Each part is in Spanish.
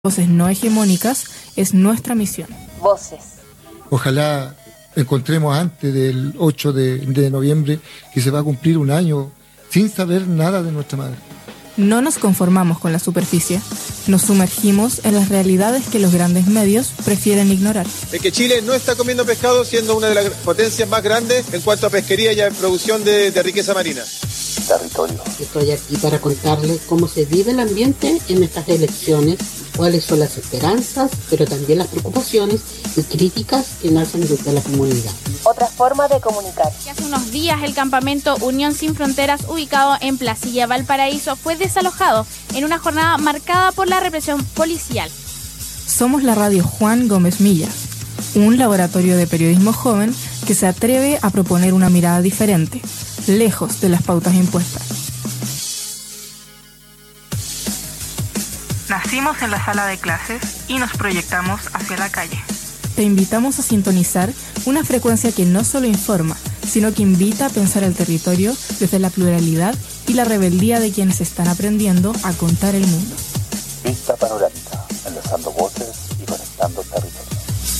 voces no hegemónicas es nuestra misión. Voces. Ojalá encontremos antes del 8 de noviembre que se va a cumplir un año sin saber nada de nuestra madre. No nos conformamos con la superficie, nos sumergimos en las realidades que los grandes medios prefieren ignorar. Es que Chile no está comiendo pescado, siendo una de las potencias más grandes en cuanto a pesquería y a producción de riqueza marina. Territorio. Estoy aquí para contarles cómo se vive el ambiente en estas elecciones, cuáles son las esperanzas, pero también las preocupaciones y críticas que nacen desde la comunidad. Otra forma de comunicar. Hace unos días el campamento Unión Sin Fronteras, ubicado en Placilla, Valparaíso, fue desalojado en una jornada marcada por la represión policial. Somos la radio Juan Gómez Milla, un laboratorio de periodismo joven que se atreve a proponer una mirada diferente, lejos de las pautas impuestas. Nacimos en la sala de clases y nos proyectamos hacia la calle. Te invitamos a sintonizar una frecuencia que no solo informa, sino que invita a pensar el territorio desde la pluralidad y la rebeldía de quienes están aprendiendo a contar el mundo. Vista panorámica, enlazando voces y conectando territorios.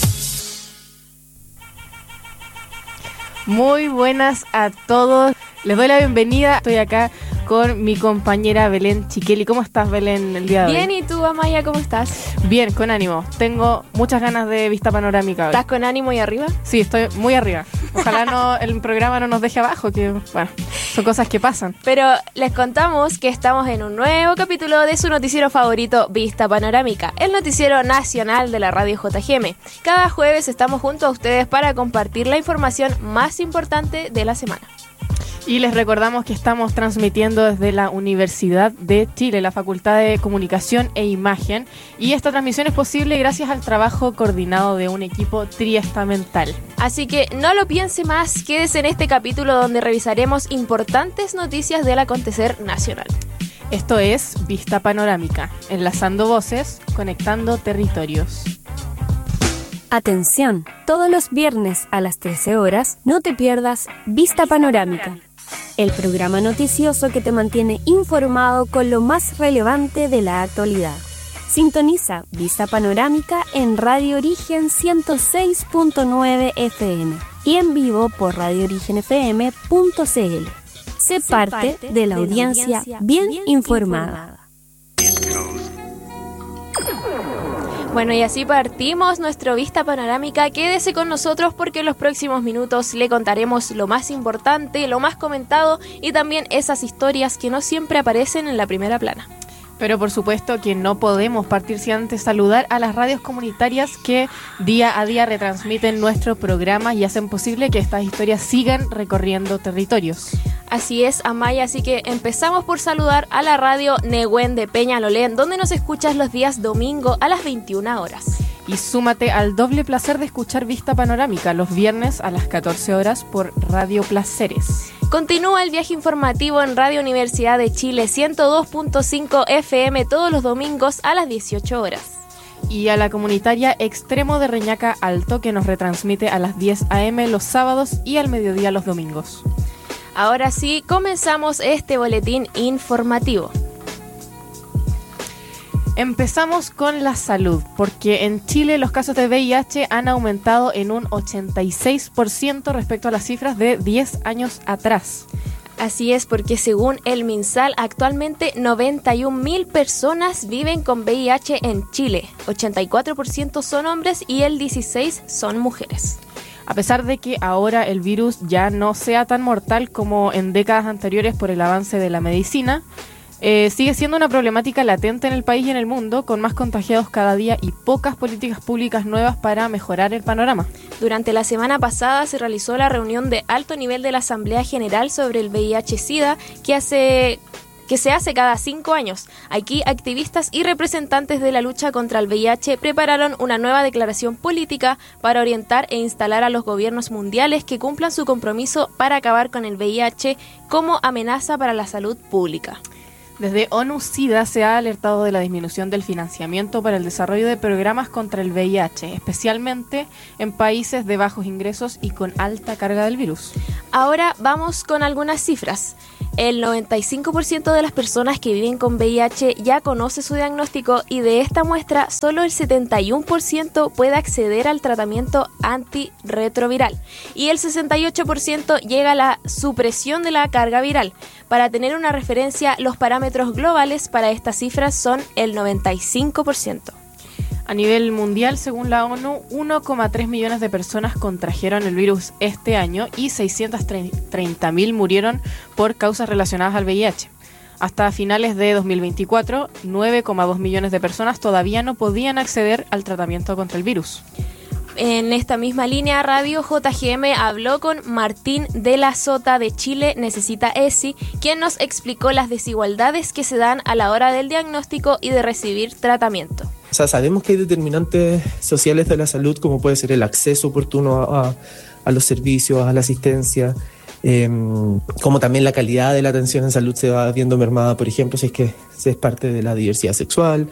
Muy buenas a todos. Les doy la bienvenida. Estoy acá con mi compañera Belén Chiqueli. ¿Cómo estás, Belén, el día de hoy? Bien, ¿y tú, Amaya, cómo estás? Bien, con ánimo. Tengo muchas ganas de vista panorámica hoy. ¿Estás con ánimo y arriba? Sí, estoy muy arriba. Ojalá el programa no nos deje abajo, que bueno, son cosas que pasan. Pero les contamos que estamos en un nuevo capítulo de su noticiero favorito, Vista Panorámica, el noticiero nacional de la radio JGM. Cada jueves estamos junto a ustedes para compartir la información más importante de la semana. Y les recordamos que estamos transmitiendo desde la Universidad de Chile, la Facultad de Comunicación e Imagen. Y esta transmisión es posible gracias al trabajo coordinado de un equipo triestamental. Así que no lo piense más, quédese en este capítulo donde revisaremos importantes noticias del acontecer nacional. Esto es Vista Panorámica, enlazando voces, conectando territorios. Atención, todos los viernes a las 13 horas no te pierdas Vista Panorámica, el programa noticioso que te mantiene informado con lo más relevante de la actualidad. Sintoniza Vista Panorámica en Radio Origen 106.9 FM y en vivo por radioorigenfm.cl. Sé parte de la audiencia bien informada. Bueno, y así partimos nuestro Vista Panorámica. Quédese con nosotros porque en los próximos minutos le contaremos lo más importante, lo más comentado y también esas historias que no siempre aparecen en la primera plana. Pero por supuesto que no podemos partir sin antes saludar a las radios comunitarias que día a día retransmiten nuestro programa y hacen posible que estas historias sigan recorriendo territorios. Así es, Amaya, así que empezamos por saludar a la radio Nehuen de Peñalolén, donde nos escuchas los días domingo a las 21 horas. Y súmate al doble placer de escuchar Vista Panorámica los viernes a las 14 horas por Radio Placeres. Continúa el viaje informativo en Radio Universidad de Chile 102.5 FM todos los domingos a las 18 horas. Y a la comunitaria Extremo de Reñaca Alto, que nos retransmite a las 10 a.m. los sábados y al mediodía los domingos. Ahora sí, comenzamos este boletín informativo. Empezamos con la salud, porque en Chile los casos de VIH han aumentado en un 86% respecto a las cifras de 10 años atrás. Así es, porque según el MinSal, actualmente 91.000 personas viven con VIH en Chile. 84% son hombres y el 16% son mujeres. A pesar de que ahora el virus ya no sea tan mortal como en décadas anteriores por el avance de la medicina, sigue siendo una problemática latente en el país y en el mundo, con más contagiados cada día y pocas políticas públicas nuevas para mejorar el panorama. Durante la semana pasada se realizó la reunión de alto nivel de la Asamblea General sobre el VIH-Sida que se hace cada 5 años. Aquí, activistas y representantes de la lucha contra el VIH prepararon una nueva declaración política para orientar e instalar a los gobiernos mundiales que cumplan su compromiso para acabar con el VIH como amenaza para la salud pública. Desde ONU-SIDA se ha alertado de la disminución del financiamiento para el desarrollo de programas contra el VIH, especialmente en países de bajos ingresos y con alta carga del virus. Ahora vamos con algunas cifras. El 95% de las personas que viven con VIH ya conoce su diagnóstico y de esta muestra solo el 71% puede acceder al tratamiento antirretroviral y el 68% llega a la supresión de la carga viral. Para tener una referencia, los parámetros globales para estas cifras son el 95%. A nivel mundial, según la ONU, 1,3 millones de personas contrajeron el virus este año y 630.000 murieron por causas relacionadas al VIH. Hasta finales de 2024, 9,2 millones de personas todavía no podían acceder al tratamiento contra el virus. En esta misma línea, Radio JGM habló con Martín de la Sota de Chile Necesita ESI, quien nos explicó las desigualdades que se dan a la hora del diagnóstico y de recibir tratamiento. O sea, sabemos que hay determinantes sociales de la salud, como puede ser el acceso oportuno a los servicios, a la asistencia, como también la calidad de la atención en salud se va viendo mermada, por ejemplo, si es parte de la diversidad sexual,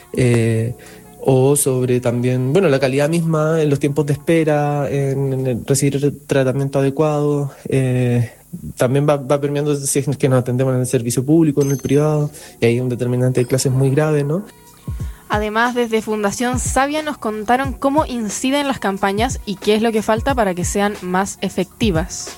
o sobre también, la calidad misma en los tiempos de espera, en recibir tratamiento adecuado. También va permeando si es que nos atendemos en el servicio público, en el privado, y hay un determinante de clases muy grave, ¿no? Además, desde Fundación Savia nos contaron cómo inciden las campañas y qué es lo que falta para que sean más efectivas.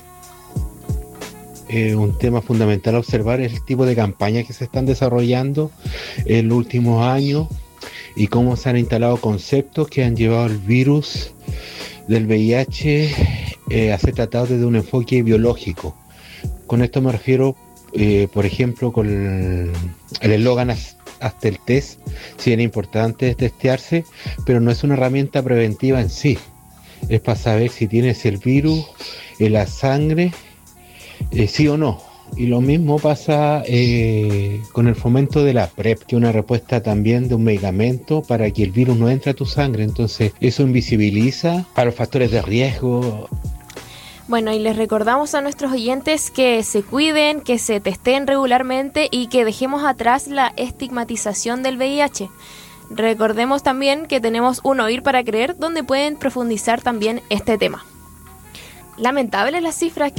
Un tema fundamental a observar es el tipo de campañas que se están desarrollando en los últimos años y cómo se han instalado conceptos que han llevado el virus del VIH a ser tratado desde un enfoque biológico. Con esto me refiero, por ejemplo, con el eslogan hasta el test. Si bien es importante testearse, pero no es una herramienta preventiva en sí. Es para saber si tienes el virus en la sangre, sí o no. Y lo mismo pasa con el fomento de la PrEP, que es una respuesta también de un medicamento para que el virus no entre a tu sangre. Entonces eso invisibiliza a los factores de riesgo. Bueno, y les recordamos a nuestros oyentes que se cuiden, que se testeen regularmente y que dejemos atrás la estigmatización del VIH. Recordemos también que tenemos un Oír para Creer, donde pueden profundizar también este tema. Lamentables las cifras,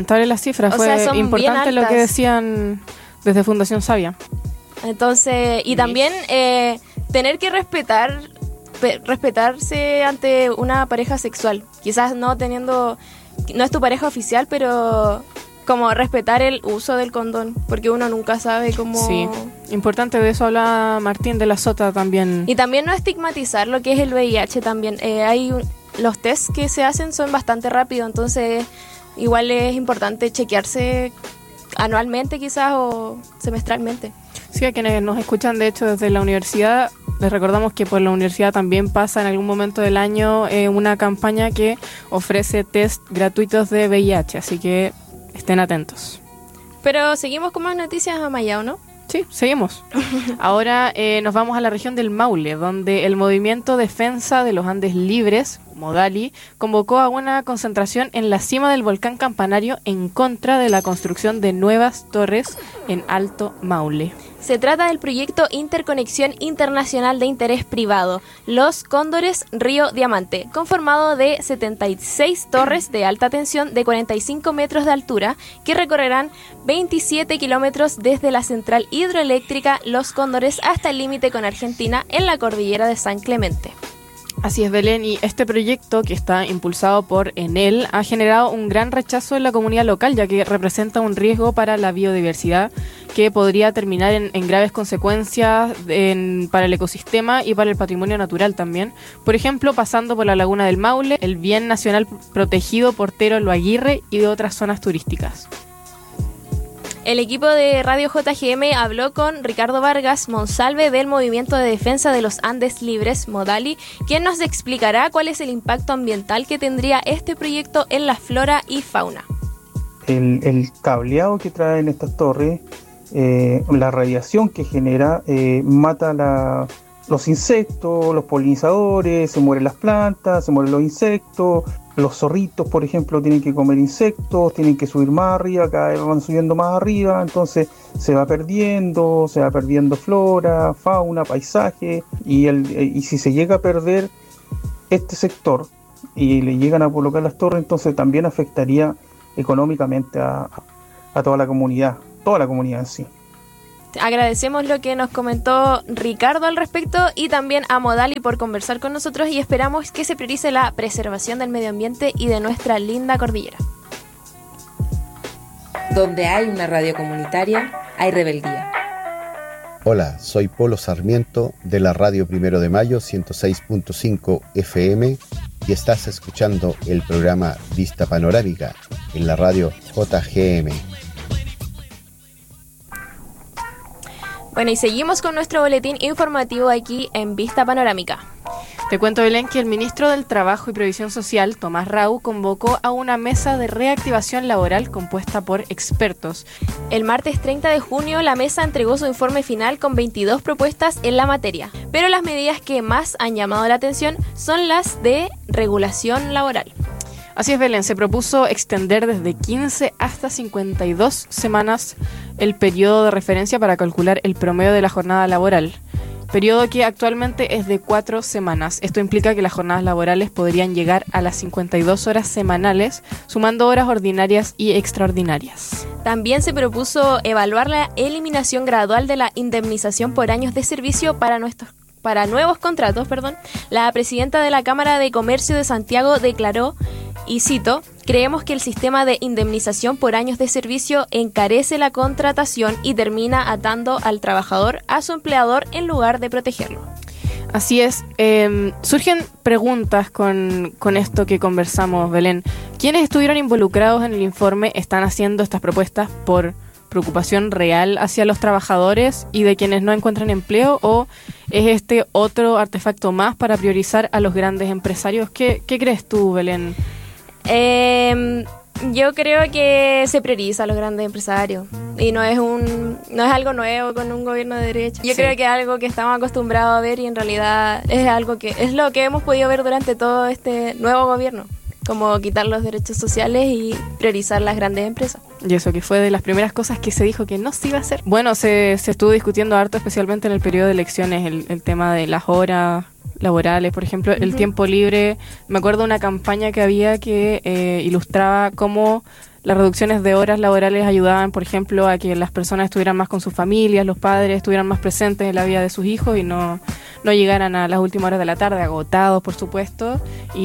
fue importante lo que decían desde Fundación Savia. Entonces, y también tener que respetarse ante una pareja sexual. Quizás no es tu pareja oficial, pero como respetar el uso del condón, porque uno nunca sabe cómo... Sí, importante, de eso habla Martín de la Sota también. Y también no estigmatizar lo que es el VIH también. Los tests que se hacen son bastante rápidos, entonces igual es importante chequearse anualmente quizás o semestralmente. Sí, a quienes nos escuchan de hecho desde la universidad, les recordamos que por la universidad también pasa en algún momento del año una campaña que ofrece test gratuitos de VIH, así que estén atentos. Pero seguimos con más noticias, Amaya, ¿o no? Sí, seguimos. Ahora nos vamos a la región del Maule, donde el Movimiento Defensa de los Andes Libres, Modali, convocó a una concentración en la cima del volcán Campanario en contra de la construcción de nuevas torres en Alto Maule. Se trata del proyecto Interconexión Internacional de Interés Privado, Los Cóndores Río Diamante, conformado de 76 torres de alta tensión de 45 metros de altura que recorrerán 27 kilómetros desde la central hidroeléctrica Los Cóndores hasta el límite con Argentina en la cordillera de San Clemente. Así es, Belén, y este proyecto, que está impulsado por Enel, ha generado un gran rechazo en la comunidad local, ya que representa un riesgo para la biodiversidad que podría terminar en graves consecuencias para el ecosistema y para el patrimonio natural también. Por ejemplo, pasando por la Laguna del Maule, el bien nacional protegido Portero Lo Aguirre y de otras zonas turísticas. El equipo de Radio JGM habló con Ricardo Vargas Monsalve del Movimiento de Defensa de los Andes Libres, Modali, quien nos explicará cuál es el impacto ambiental que tendría este proyecto en la flora y fauna. El cableado que traen estas torres, la radiación que genera, mata los insectos, los polinizadores, se mueren las plantas, se mueren los insectos. Los zorritos, por ejemplo, tienen que comer insectos, tienen que subir más arriba, cada vez van subiendo más arriba, entonces se va perdiendo flora, fauna, paisaje, y si se llega a perder este sector y le llegan a colocar las torres, entonces también afectaría económicamente a toda la comunidad. toda la comunidad en sí. Agradecemos lo que nos comentó Ricardo al respecto y también a Modali por conversar con nosotros y esperamos que se priorice la preservación del medio ambiente y de nuestra linda cordillera. Donde hay una radio comunitaria, hay rebeldía. Hola, soy Polo Sarmiento de la Radio 1 de Mayo 106.5 FM y estás escuchando el programa Vista Panorámica en la radio JGM. Bueno, y seguimos con nuestro boletín informativo aquí en Vista Panorámica. Te cuento, Belén, que el ministro del Trabajo y Previsión Social, Tomás Rau, convocó a una mesa de reactivación laboral compuesta por expertos. El martes 30 de junio, la mesa entregó su informe final con 22 propuestas en la materia, pero las medidas que más han llamado la atención son las de regulación laboral. Así es, Belén, se propuso extender desde 15 hasta 52 semanas el periodo de referencia para calcular el promedio de la jornada laboral, periodo que actualmente es de 4 semanas. Esto implica que las jornadas laborales podrían llegar a las 52 horas semanales, sumando horas ordinarias y extraordinarias. También se propuso evaluar la eliminación gradual de la indemnización por años de servicio para nuevos contratos. La presidenta de la Cámara de Comercio de Santiago declaró, y cito, creemos que el sistema de indemnización por años de servicio encarece la contratación y termina atando al trabajador a su empleador en lugar de protegerlo. Así es. Surgen preguntas con esto que conversamos, Belén. ¿Quiénes estuvieron involucrados en el informe están haciendo estas propuestas por preocupación real hacia los trabajadores y de quienes no encuentran empleo, o es este otro artefacto más para priorizar a los grandes empresarios? ¿Qué crees tú, Belén? Yo creo que se prioriza a los grandes empresarios y no es algo nuevo con un gobierno de derecha. Yo creo que es algo que estamos acostumbrados a ver y en realidad es algo que es lo que hemos podido ver durante todo este nuevo gobierno, como quitar los derechos sociales y priorizar las grandes empresas. Y eso que fue de las primeras cosas que se dijo que no se iba a hacer. Bueno, se estuvo discutiendo harto, especialmente en el periodo de elecciones, el tema de las horas laborales, por ejemplo, el tiempo libre. Me acuerdo de una campaña que había que ilustraba cómo las reducciones de horas laborales ayudaban, por ejemplo, a que las personas estuvieran más con sus familias, los padres estuvieran más presentes en la vida de sus hijos y no llegaran a las últimas horas de la tarde, agotados, por supuesto.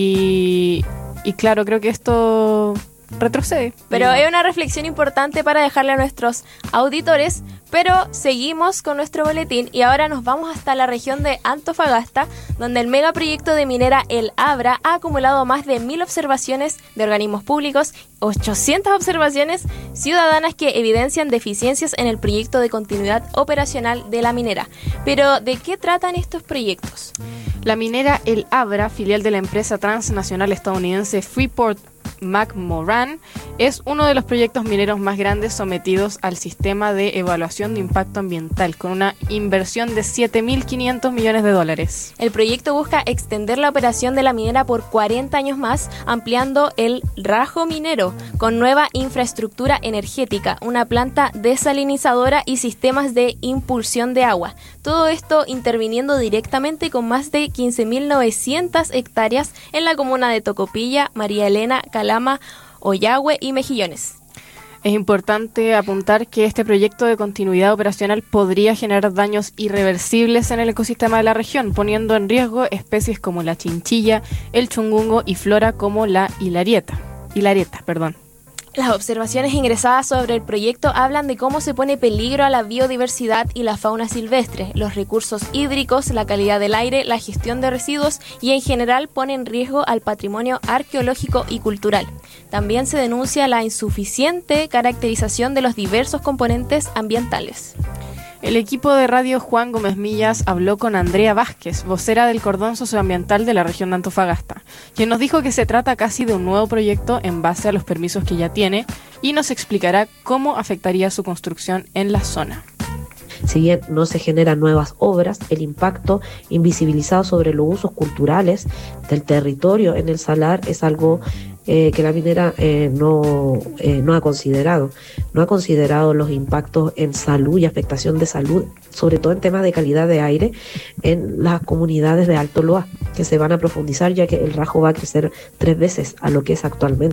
Y claro, creo que esto retrocede. Pero es una reflexión importante para dejarle a nuestros auditores, pero seguimos con nuestro boletín y ahora nos vamos hasta la región de Antofagasta, donde el megaproyecto de minera El Abra ha acumulado más de 1.000 observaciones de organismos públicos, 800 observaciones ciudadanas que evidencian deficiencias en el proyecto de continuidad operacional de la minera. Pero, ¿de qué tratan estos proyectos? La minera El Abra, filial de la empresa transnacional estadounidense Freeport-McMoRan, es uno de los proyectos mineros más grandes sometidos al sistema de evaluación de impacto ambiental, con una inversión de $7.500 millones. El proyecto busca extender la operación de la minera por 40 años más, ampliando el rajo minero, con nueva infraestructura energética, una planta desalinizadora y sistemas de impulsión de agua. Todo esto interviniendo directamente con más de 15.900 hectáreas en la comuna de Tocopilla, María Elena, Calama, Ollagüe y Mejillones. Es importante apuntar que este proyecto de continuidad operacional podría generar daños irreversibles en el ecosistema de la región, poniendo en riesgo especies como la chinchilla, el chungungo y flora como la hilarieta. Las observaciones ingresadas sobre el proyecto hablan de cómo se pone peligro a la biodiversidad y la fauna silvestre, los recursos hídricos, la calidad del aire, la gestión de residuos y en general pone en riesgo al patrimonio arqueológico y cultural. También se denuncia la insuficiente caracterización de los diversos componentes ambientales. El equipo de Radio Juan Gómez Millas habló con Andrea Vázquez, vocera del Cordón Socioambiental de la región de Antofagasta, quien nos dijo que se trata casi de un nuevo proyecto en base a los permisos que ya tiene y nos explicará cómo afectaría su construcción en la zona. Si bien no se generan nuevas obras, el impacto invisibilizado sobre los usos culturales del territorio en el salar es algo que la minera no ha considerado. No ha considerado los impactos en salud y afectación de salud, sobre todo en temas de calidad de aire en las comunidades de Alto Loa, que se van a profundizar ya que el rajo va a crecer 3 veces a lo que es actualmente.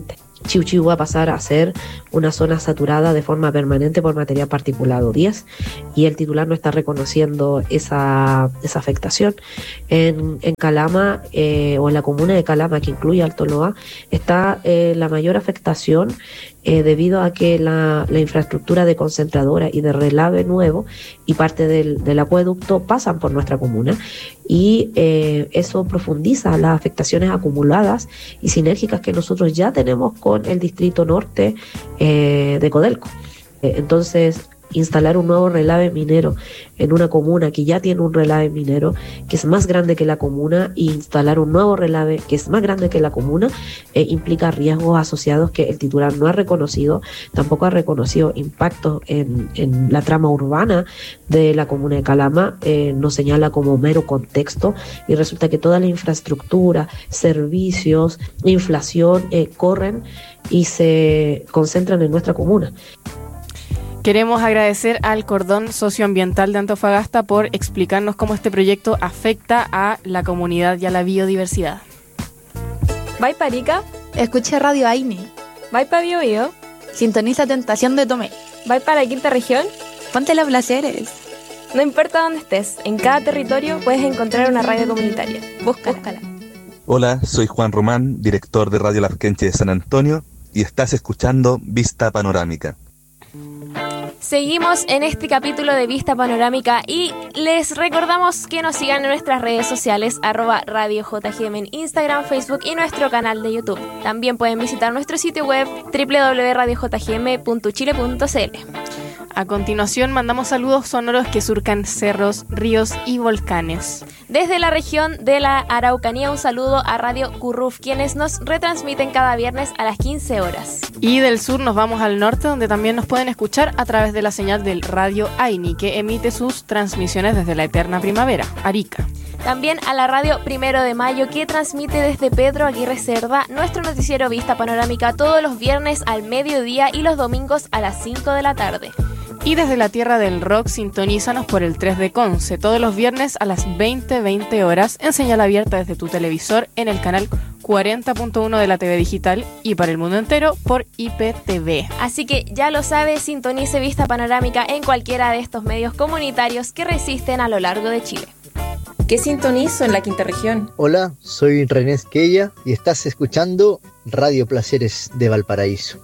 Chiu Chiu va a pasar a ser una zona saturada de forma permanente por material particulado 10 y el titular no está reconociendo esa afectación. En Calama o en la comuna de Calama, que incluye Alto Loa, está la mayor afectación debido a que la infraestructura de concentradora y de relave nuevo y parte del acueducto pasan por nuestra comuna y eso profundiza las afectaciones acumuladas y sinérgicas que nosotros ya tenemos con el distrito norte de Codelco. Entonces, instalar un nuevo relave minero en una comuna que ya tiene un relave minero que es más grande que la comuna, e instalar un nuevo relave que es más grande que la comuna implica riesgos asociados que el titular no ha reconocido, tampoco ha reconocido impactos en la trama urbana de la comuna de Calama, nos señala como mero contexto y resulta que toda la infraestructura, servicios, inflación corren y se concentran en nuestra comuna. Queremos agradecer al Cordón Socioambiental de Antofagasta por explicarnos cómo este proyecto afecta a la comunidad y a la biodiversidad. ¿Vai pa Arica? Escucha Radio Aini. ¿Vai pa Biobío? Sintoniza Tentación de Tomé. ¿Vai para la quinta región? Ponte los placeres. No importa dónde estés, en cada territorio puedes encontrar una radio comunitaria. Búscala. Hola, soy Juan Román, director de Radio Larquenche de San Antonio, y estás escuchando Vista Panorámica. Seguimos en este capítulo de Vista Panorámica y les recordamos que nos sigan en nuestras redes sociales @RadioJGM en Instagram, Facebook y nuestro canal de YouTube. También pueden visitar nuestro sitio web www.radiojgm.chile.cl. A continuación mandamos saludos sonoros que surcan cerros, ríos y volcanes. Desde la región de la Araucanía, un saludo a Radio Curruf, quienes nos retransmiten cada viernes a las 15 horas. Y del sur nos vamos al norte, donde también nos pueden escuchar a través de la señal del Radio Aini, que emite sus transmisiones desde la eterna primavera, Arica. También a la Radio 1 de Mayo, que transmite desde Pedro Aguirre Cerda nuestro noticiero Vista Panorámica todos los viernes al mediodía y los domingos a las 5 de la tarde. Y desde la tierra del rock, sintonízanos por el 3 de Conce, todos los viernes a las 20 horas, en señal abierta desde tu televisor en el canal 40.1 de la TV digital y para el mundo entero por IPTV. Así que ya lo sabes, sintonice Vista Panorámica en cualquiera de estos medios comunitarios que resisten a lo largo de Chile. ¿Qué sintonizo en la quinta región? Hola, soy René Esquella y estás escuchando Radio Placeres de Valparaíso.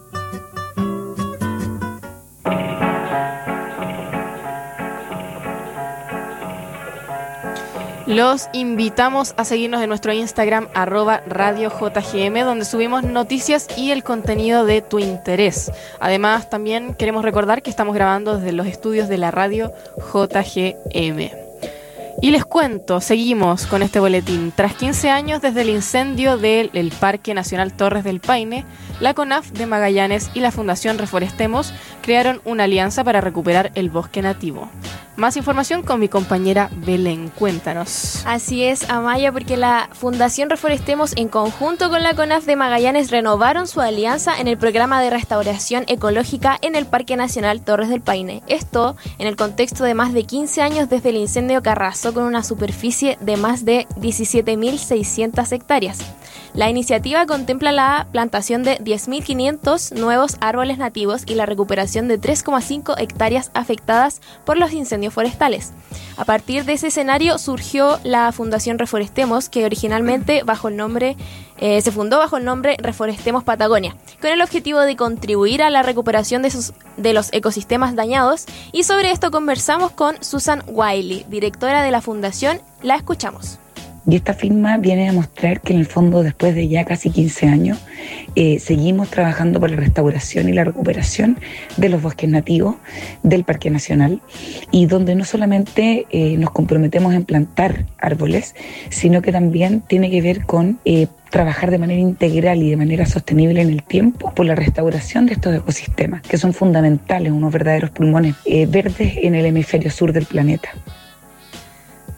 Los invitamos a seguirnos en nuestro Instagram @RadioJGM, donde subimos noticias y el contenido de tu interés. Además, también queremos recordar que estamos grabando desde los estudios de la radio JGM. Y les cuento, seguimos con este boletín. Tras 15 años desde el incendio del Parque Nacional Torres del Paine, la CONAF de Magallanes y la Fundación Reforestemos crearon una alianza para recuperar el bosque nativo. Más información con mi compañera Belén, cuéntanos. Así es, Amaya, porque la Fundación Reforestemos en conjunto con la CONAF de Magallanes renovaron su alianza en el programa de restauración ecológica en el Parque Nacional Torres del Paine. Esto en el contexto de más de 15 años desde el incendio que arrasó con una superficie de más de 17.600 hectáreas. La iniciativa contempla la plantación de 10.500 nuevos árboles nativos y la recuperación de 3,5 hectáreas afectadas por los incendios forestales. A partir de ese escenario surgió la Fundación Reforestemos, que originalmente se fundó bajo el nombre Reforestemos Patagonia, con el objetivo de contribuir a la recuperación de los ecosistemas dañados. Y sobre esto conversamos con Susan Wiley, directora de la Fundación. La escuchamos. Y esta firma viene a mostrar que en el fondo, después de ya casi 15 años, seguimos trabajando por la restauración y la recuperación de los bosques nativos del Parque Nacional, y donde no solamente nos comprometemos en plantar árboles, sino que también tiene que ver con trabajar de manera integral y de manera sostenible en el tiempo por la restauración de estos ecosistemas, que son fundamentales, unos verdaderos pulmones verdes en el hemisferio sur del planeta.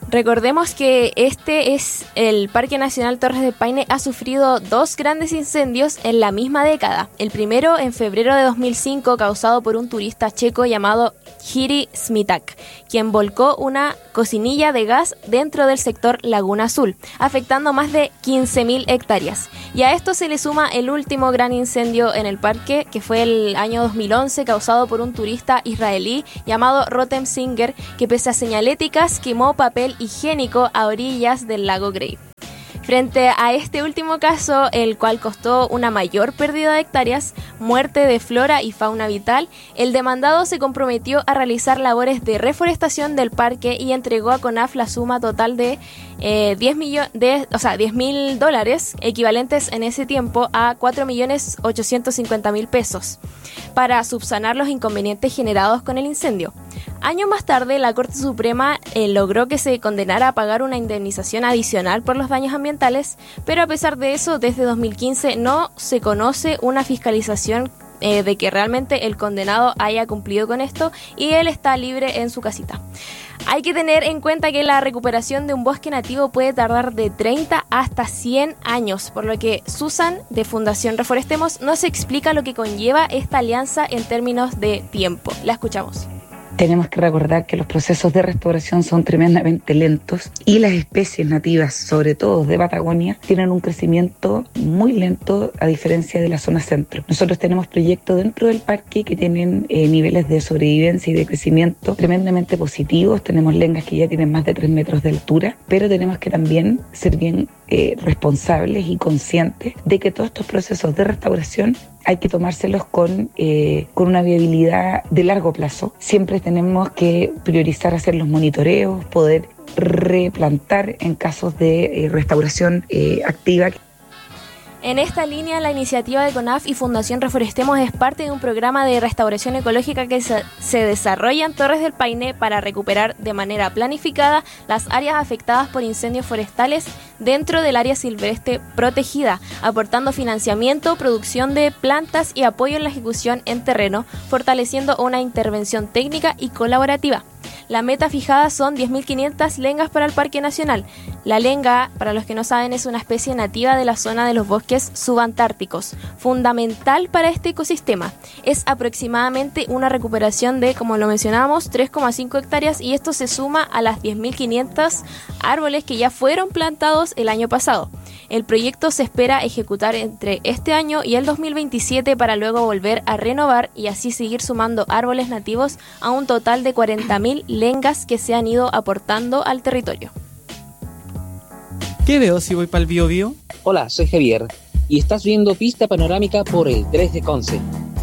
Recordemos que este es el Parque Nacional Torres del Paine, ha sufrido 2 grandes incendios en la misma década. El primero en febrero de 2005, causado por un turista checo llamado Jiří Smitak, quien volcó una cocinilla de gas dentro del sector Laguna Azul, afectando más de 15.000 hectáreas. Y a esto se le suma el último gran incendio en el parque, que fue el año 2011, causado por un turista israelí llamado Rotem Singer, que pese a señaléticas quemó papel higiénico a orillas del lago Grey. Frente a este último caso, el cual costó una mayor pérdida de hectáreas, muerte de flora y fauna vital, el demandado se comprometió a realizar labores de reforestación del parque y entregó a CONAF la suma total de $10.000, equivalentes en ese tiempo a 4.850.000 pesos, para subsanar los inconvenientes generados con el incendio. Años más tarde, la Corte Suprema logró que se condenara a pagar una indemnización adicional por los daños ambientales, pero a pesar de eso, desde 2015 no se conoce una fiscalización de que realmente el condenado haya cumplido con esto y él está libre en su casita. Hay que tener en cuenta que la recuperación de un bosque nativo puede tardar de 30 hasta 100 años, por lo que Susan, de Fundación Reforestemos, nos explica lo que conlleva esta alianza en términos de tiempo. La escuchamos. Tenemos que recordar que los procesos de restauración son tremendamente lentos y las especies nativas, sobre todo de Patagonia, tienen un crecimiento muy lento a diferencia de la zona centro. Nosotros tenemos proyectos dentro del parque que tienen niveles de sobrevivencia y de crecimiento tremendamente positivos. Tenemos lengas que ya tienen más de 3 metros de altura, pero tenemos que también ser bien responsables y conscientes de que todos estos procesos de restauración hay que tomárselos con una viabilidad de largo plazo. Siempre tenemos que priorizar hacer los monitoreos, poder replantar en casos de restauración activa. En esta línea, la iniciativa de CONAF y Fundación Reforestemos es parte de un programa de restauración ecológica que se desarrolla en Torres del Paine para recuperar de manera planificada las áreas afectadas por incendios forestales dentro del área silvestre protegida, aportando financiamiento, producción de plantas y apoyo en la ejecución en terreno, fortaleciendo una intervención técnica y colaborativa. La meta fijada son 10.500 lengas para el Parque Nacional. La lenga, para los que no saben, es una especie nativa de la zona de los bosques subantárticos, fundamental para este ecosistema. Es aproximadamente una recuperación de, como lo mencionábamos, 3,5 hectáreas y esto se suma a las 10.500 árboles que ya fueron plantados el año pasado. El proyecto se espera ejecutar entre este año y el 2027 para luego volver a renovar y así seguir sumando árboles nativos a un total de 40.000 lengas que se han ido aportando al territorio. ¿Qué veo si voy para el Bío Bío? Hola, soy Javier y estás viendo Vista Panorámica por el 3 de Conce.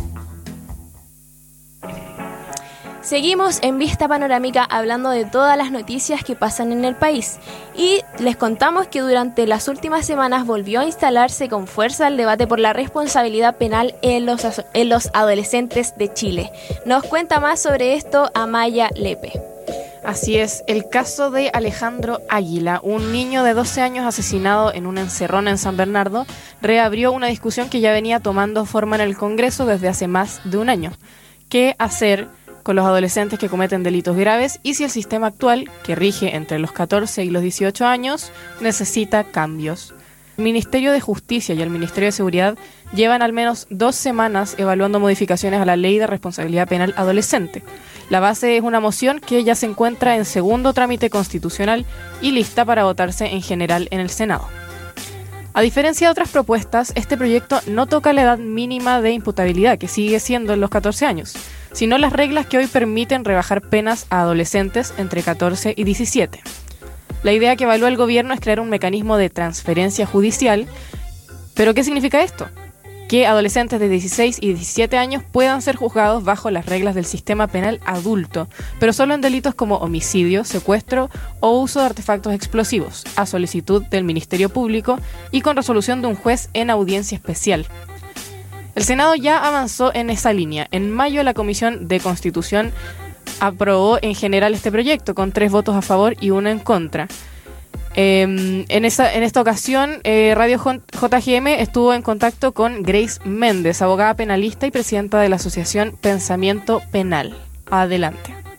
Seguimos en Vista Panorámica hablando de todas las noticias que pasan en el país y les contamos que durante las últimas semanas volvió a instalarse con fuerza el debate por la responsabilidad penal en los adolescentes de Chile. Nos cuenta más sobre esto Amaya Lepe. Así es, el caso de Alejandro Águila, un niño de 12 años asesinado en una encerrona en San Bernardo, reabrió una discusión que ya venía tomando forma en el Congreso desde hace más de un año. ¿Qué hacer con los adolescentes que cometen delitos graves y si el sistema actual, que rige entre los 14 y los 18 años, necesita cambios? El Ministerio de Justicia y el Ministerio de Seguridad llevan al menos 2 semanas evaluando modificaciones a la Ley de Responsabilidad Penal Adolescente. La base es una moción que ya se encuentra en segundo trámite constitucional y lista para votarse en general en el Senado. A diferencia de otras propuestas, este proyecto no toca la edad mínima de imputabilidad, que sigue siendo en los 14 años, sino las reglas que hoy permiten rebajar penas a adolescentes entre 14 y 17. La idea que evalúa el gobierno es crear un mecanismo de transferencia judicial. ¿Pero qué significa esto? Que adolescentes de 16 y 17 años puedan ser juzgados bajo las reglas del sistema penal adulto, pero solo en delitos como homicidio, secuestro o uso de artefactos explosivos, a solicitud del Ministerio Público y con resolución de un juez en audiencia especial. El Senado ya avanzó en esa línea. En mayo la Comisión de Constitución aprobó en general este proyecto con 3 votos a favor y 1 en contra. En esta ocasión, Radio JGM estuvo en contacto con Grace Méndez, abogada penalista y presidenta de la Asociación Pensamiento Penal. Adelante.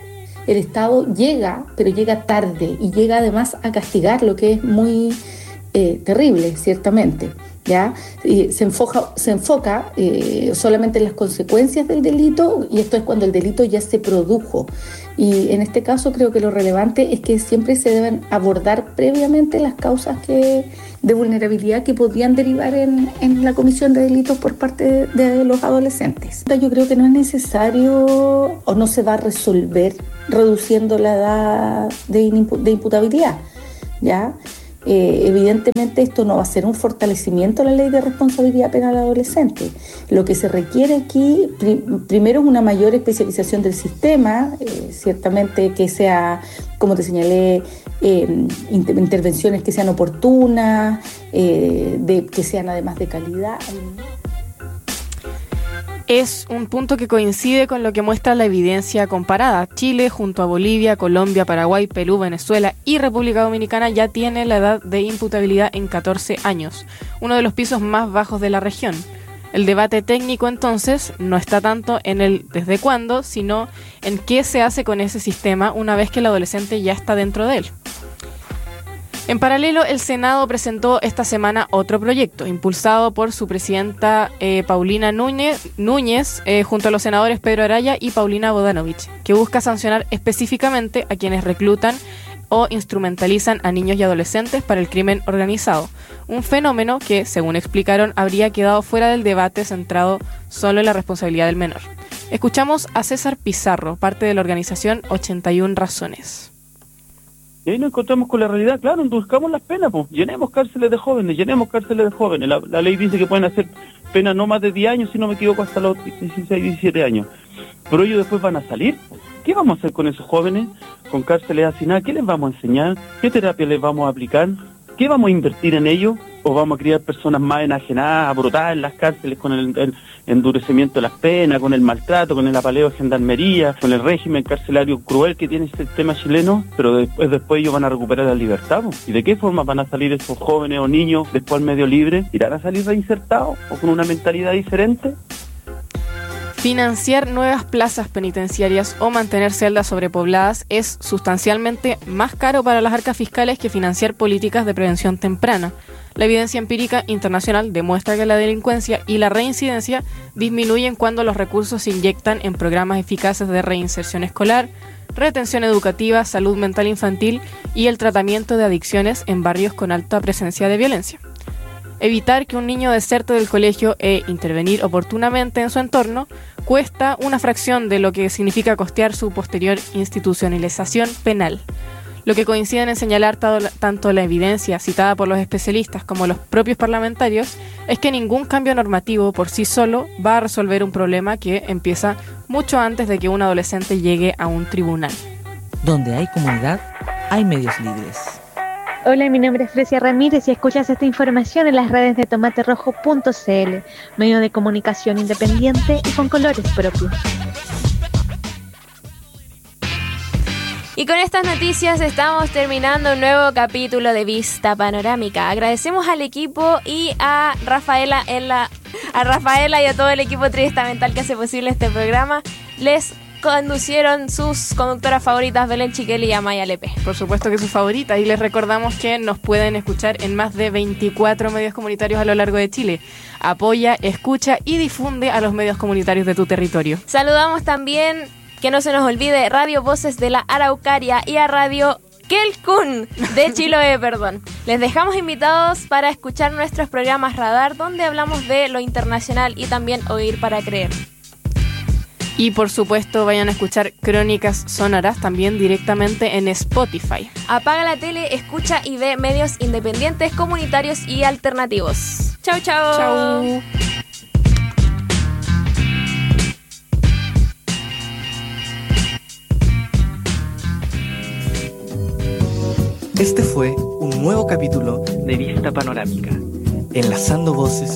el Estado llega, pero llega tarde y llega además a castigar, lo que es muy terrible, ciertamente. ¿Ya? Se enfoca solamente en las consecuencias del delito, y esto es cuando el delito ya se produjo. Y en este caso creo que lo relevante es que siempre se deben abordar previamente las causas de vulnerabilidad que podrían derivar en la comisión de delitos por parte de los adolescentes. Yo creo que no es necesario o no se va a resolver reduciendo la edad de imputabilidad, ¿ya? Evidentemente esto no va a ser un fortalecimiento de la ley de responsabilidad penal adolescente. Lo que se requiere aquí, primero, es una mayor especialización del sistema, ciertamente que sea, como te señalé, intervenciones que sean oportunas, que sean además de calidad. Es un punto que coincide con lo que muestra la evidencia comparada. Chile, junto a Bolivia, Colombia, Paraguay, Perú, Venezuela y República Dominicana, ya tiene la edad de imputabilidad en 14 años, uno de los pisos más bajos de la región. El debate técnico, entonces, no está tanto en el desde cuándo, sino en qué se hace con ese sistema una vez que el adolescente ya está dentro de él. En paralelo, el Senado presentó esta semana otro proyecto, impulsado por su presidenta Paulina Núñez, junto a los senadores Pedro Araya y Paulina Bodanovich, que busca sancionar específicamente a quienes reclutan o instrumentalizan a niños y adolescentes para el crimen organizado, un fenómeno que, según explicaron, habría quedado fuera del debate centrado solo en la responsabilidad del menor. Escuchamos a César Pizarro, parte de la organización 81 Razones. Y ahí nos encontramos con la realidad, claro, endurezcamos las penas, pues, llenemos cárceles de jóvenes. La ley dice que pueden hacer penas no más de 10 años, si no me equivoco, hasta los 16, 17 años. Pero ellos después van a salir. ¿Qué vamos a hacer con esos jóvenes? Con cárceles hacinadas, ¿qué les vamos a enseñar? ¿Qué terapia les vamos a aplicar? ¿Qué vamos a invertir en ellos? ¿O vamos a criar personas más enajenadas, brotadas en las cárceles con el endurecimiento de las penas, con el maltrato, con el apaleo de gendarmería, con el régimen carcelario cruel que tiene este sistema chileno? Pero después ellos van a recuperar la libertad, ¿no? ¿Y de qué forma van a salir esos jóvenes o niños después al medio libre? ¿Irán a salir reinsertados o con una mentalidad diferente? Financiar nuevas plazas penitenciarias o mantener celdas sobrepobladas es sustancialmente más caro para las arcas fiscales que financiar políticas de prevención temprana. La evidencia empírica internacional demuestra que la delincuencia y la reincidencia disminuyen cuando los recursos se inyectan en programas eficaces de reinserción escolar, retención educativa, salud mental infantil y el tratamiento de adicciones en barrios con alta presencia de violencia. Evitar que un niño deserte del colegio e intervenir oportunamente en su entorno cuesta una fracción de lo que significa costear su posterior institucionalización penal. Lo que coinciden en señalar tanto la evidencia citada por los especialistas como los propios parlamentarios es que ningún cambio normativo por sí solo va a resolver un problema que empieza mucho antes de que un adolescente llegue a un tribunal. Donde hay comunidad, hay medios libres. Hola, mi nombre es Frecia Ramírez y escuchas esta información en las redes de tomaterrojo.cl, medio de comunicación independiente y con colores propios. Y con estas noticias estamos terminando un nuevo capítulo de Vista Panorámica. Agradecemos al equipo y a Rafaela y a todo el equipo triestamental que hace posible este programa. Les conducieron sus conductoras favoritas, Belén Chiquel y Amaya Lepe. Por supuesto que sus favoritas, y les recordamos que nos pueden escuchar en más de 24 medios comunitarios a lo largo de Chile. Apoya, escucha y difunde a los medios comunitarios de tu territorio. Saludamos también, que no se nos olvide, Radio Voces de la Araucaria y a Radio Kelkun de Chiloé, perdón. Les dejamos invitados para escuchar nuestros programas Radar, donde hablamos de lo internacional y también Oír para Creer. Y por supuesto vayan a escuchar Crónicas Sonoras también directamente en Spotify. Apaga la tele, escucha y ve medios independientes, comunitarios y alternativos. Chau, chau. Chau. Este fue un nuevo capítulo de Vista Panorámica, enlazando voces